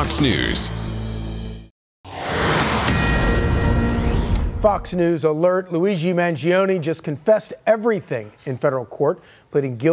Fox News. Fox News alert. Luigi Mangione just confessed everything in federal court, pleading guilty